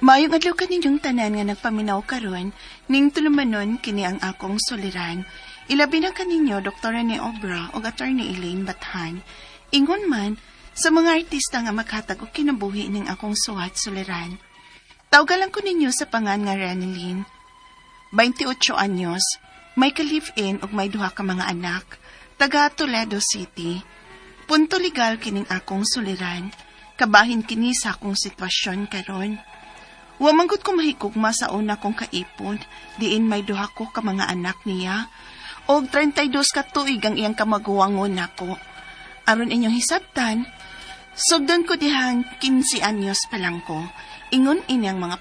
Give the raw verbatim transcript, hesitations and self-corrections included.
Maayong adlaw kaninyong tanan nga nagpaminaw karon, ning tulumanon kini ang akong suliran. Ilabi na kaninyo Doktor Rene Obra o Attorney Elaine Bathan. Ingon man sa mga artista nga maghatag og kinabuhi ning akong suwat suliran. Tawgalan ko ninyo sa pangan nga Renelyn. twenty-eight anyos, may ka-live-in ug may duha ka mga anak, taga Toledo City. Punto legal kining akong suliran. Kabahin kini sa akong sitwasyon karon. Wa manggod ko mahigugma sa una kong kaipon, diin may duha ko ka mga anak niya, og thirty-two ka tuig ang iyang kamaguwangon nako. Aron inyong hisabtan, sugdan ko dihang fifteen anyos pa lang ko, ingon inyang mga